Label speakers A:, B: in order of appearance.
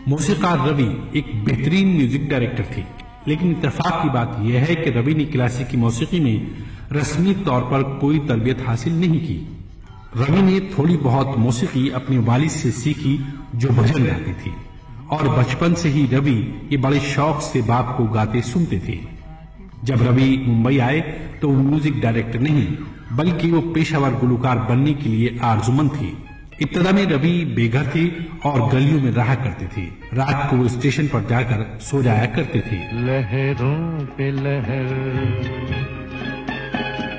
A: मौसीकार रवि एक बेहतरीन music director थे, लेकिन इत्तेफाक की बात यह है कि रवि ने क्लासिकी मौसीकी में रस्मी तौर पर कोई तरबियत हासिल नहीं की। रवि ने थोड़ी बहुत मौसीकी अपने वालिद से सीखी जो भजन गाते थे, और बचपन से ही रवि ये बड़े शौक से बाप को गाते सुनते थे। जब रवि मुंबई आए तो वो म्यूजिक डायरेक्टर नहीं बल्कि वो पेशावर गुलकार बनने के लिए आरजुमंद थे। इब्तदा में रवि बेघर थे और गलियों में रहा करते थे। रात को वो स्टेशन पर जाकर सो जाया करते थे।
B: लहरों पे लहर